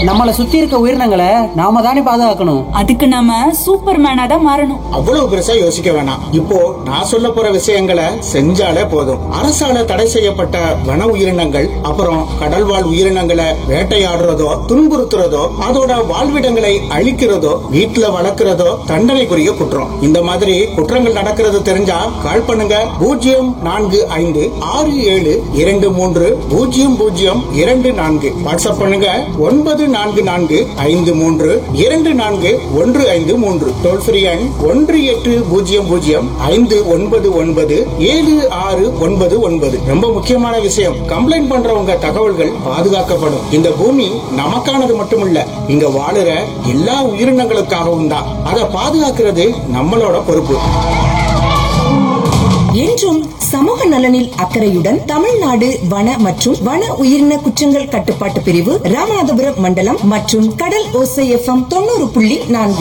நம்மளை சுத்தி இருக்க உயிரினங்களை நாம தானே பாதுகாக்கணும். அதுக்கு நாம சூப்பர்மேனா தான் மாறணும். அவ்வளவு பெருசா யோசிக்க வேணாம். இப்போ நான் சொல்ல போற விஷயங்களை செஞ்சாலே போதும். அரசால தடை செய்யப்பட்ட வன உயிரினங்கள், அப்புறம் கடல்வாழ் உயிரினங்களை வேட்டையாடுறதோ துன்புறுத்துறதோ அதோட வாழ்விடங்களை அழிக்கிறதோ வீட்டுல வளர்க்கிறதோ தண்டனைக்குரிய குற்றம். இந்த மாதிரி குற்றங்கள் நடக்கிறது தெரிஞ்சா கால் பண்ணுங்க 04567230024. வாட்ஸ்அப் பண்ணுங்க 9445324153. டோல் ஃப்ரீ எண் 1800599769. ரொம்ப முக்கியமான விஷயம், கம்ப்ளைண்ட் பண்றவங்க தகவல்கள் பாதுகாக்கப்படும். இந்த பூமி நமக்கானது மட்டுமில்ல, இங்க வாழுற எல்லா உயிரினங்களுக்காகவும் தான். அதை பாதுகாக்கிறது நம்மளோட பொறுப்பு. என்றும் சமூக நலனில் அக்கறையுடன் தமிழ்நாடு வன மற்றும் வன உயிரின குற்றங்கள் கட்டுப்பாட்டு பிரிவு, ராமநாதபுரம் மண்டலம் மற்றும் கடல் ஓசை FM 90.4.